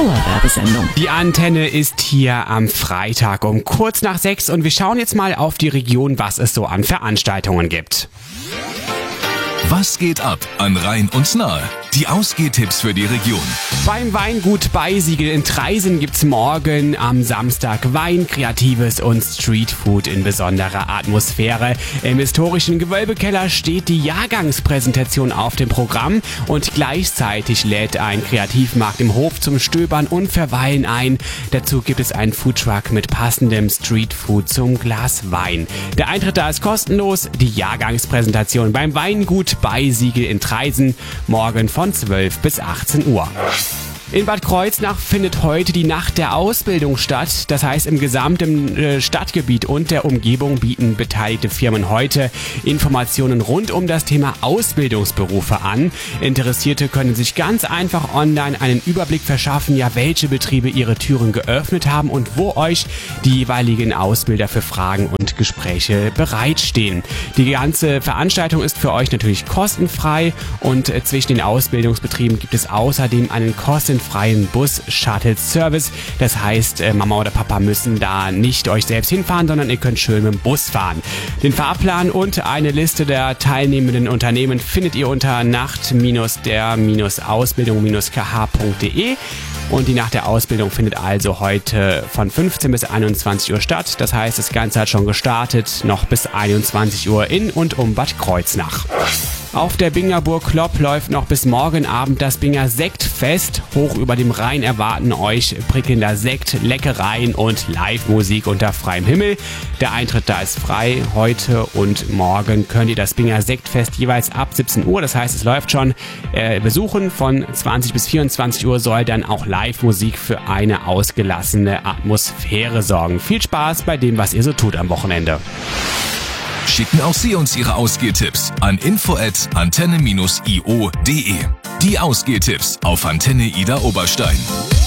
Dauerwerbesendung. Die Antenne ist hier am Freitag um kurz nach 6 und wir schauen jetzt mal auf die Region, was es so an Veranstaltungen gibt. Was geht ab an Rhein und Nahe? Die Ausgehtipps für die Region. Beim Weingut Beisiegel in Traisen gibt's morgen am Samstag Wein, Kreatives und Streetfood in besonderer Atmosphäre. Im historischen Gewölbekeller steht die Jahrgangspräsentation auf dem Programm und gleichzeitig lädt ein Kreativmarkt im Hof zum Stöbern und Verweilen ein. Dazu gibt es einen Foodtruck mit passendem Streetfood zum Glas Wein. Der Eintritt da ist kostenlos. Die Jahrgangspräsentation beim Weingut Beisiegel in Traisen morgen von 12 bis 18 Uhr. In Bad Kreuznach findet heute die Nacht der Ausbildung statt. Das heißt, im gesamten Stadtgebiet und der Umgebung bieten beteiligte Firmen heute Informationen rund um das Thema Ausbildungsberufe an. Interessierte können sich ganz einfach online einen Überblick verschaffen, ja, welche Betriebe ihre Türen geöffnet haben und wo euch die jeweiligen Ausbilder für Fragen und Gespräche bereitstehen. Die ganze Veranstaltung ist für euch natürlich kostenfrei und zwischen den Ausbildungsbetrieben gibt es außerdem einen kostenfreien Bus-Shuttle-Service. Das heißt, Mama oder Papa müssen da nicht euch selbst hinfahren, sondern ihr könnt schön mit dem Bus fahren. Den Fahrplan und eine Liste der teilnehmenden Unternehmen findet ihr unter nacht-der-ausbildung-kh.de. Und die Nacht der Ausbildung findet also heute von 15 bis 21 Uhr statt. Das heißt, das Ganze hat schon gestartet, noch bis 21 Uhr in und um Bad Kreuznach. Auf der Bingerburg Klopp läuft noch bis morgen Abend das Binger Sektfest. Hoch über dem Rhein erwarten euch prickelnder Sekt, Leckereien und Live-Musik unter freiem Himmel. Der Eintritt da ist frei. Heute und morgen könnt ihr das Binger Sektfest jeweils ab 17 Uhr, das heißt, es läuft schon, besuchen. Von 20 bis 24 Uhr soll dann auch Live-Musik für eine ausgelassene Atmosphäre sorgen. Viel Spaß bei dem, was ihr so tut am Wochenende. Schicken auch Sie uns Ihre Ausgehtipps an info@antenne-io.de. Die Ausgehtipps auf Antenne Ida Oberstein.